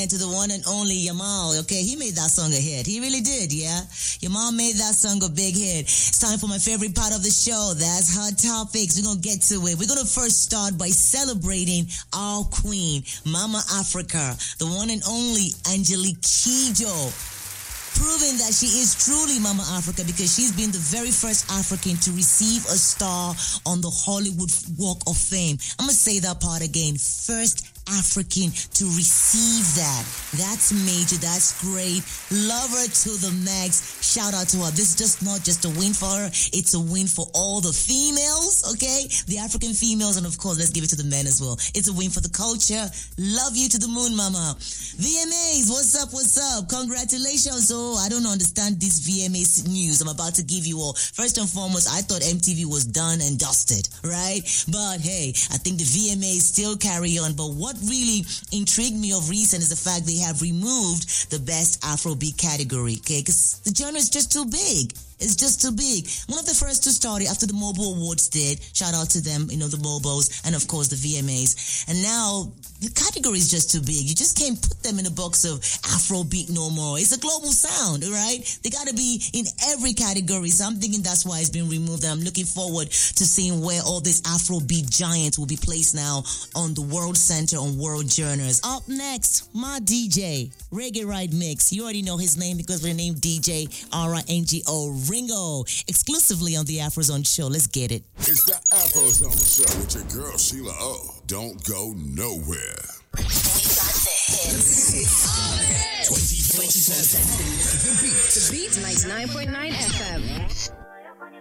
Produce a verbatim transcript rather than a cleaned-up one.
again to the one and only Yamal. Okay, he made that song a hit. He really did, yeah? Yamal made that song a big hit. It's time for my favorite part of the show. That's Hot Topics. We're going to get to it. We're going to first start by celebrating our queen, Mama Africa, the one and only Angelique Kidjo, proving that she is truly Mama Africa because she's been the very first African to receive a star on the Hollywood Walk of Fame. I'm going to say that part again. First African to receive that. That's major. That's great. Love her to the max. Shout out to her. This is just not just a win for her. It's a win for all the females, okay? The African females, and of course, let's give it to the men as well. It's a win for the culture. Love you to the moon, mama. V M As, what's up, what's up? Congratulations. Oh, I don't understand this V M A news I'm about to give you all. First and foremost, I thought M T V was done and dusted, right? But hey, I think the V M As still carry on. But what What really intrigued me of recent is the fact they have removed the best Afrobeat category, okay? Because the genre is just too big. It's just too big. One of the first to start it after the Mobo Awards did. Shout out to them, you know, the Mobos, and of course the V M As. And now the category is just too big. You just can't put them in a box of Afrobeat no more. It's a global sound, all right? They got to be in every category. So I'm thinking that's why it's been removed. And I'm looking forward to seeing where all these Afrobeat giants will be placed now on the World Center on World Journals. Up next, my D J, Reggae Ride Mix. You already know his name because of the name D J R I N G O. Ringo, exclusively on the Afrozone Show. Let's get it. It's the Afrozone Show with your girl, Sheila O. Don't go nowhere. We got the hits. twenty-four seven. The Beat ninety-nine point nine F M.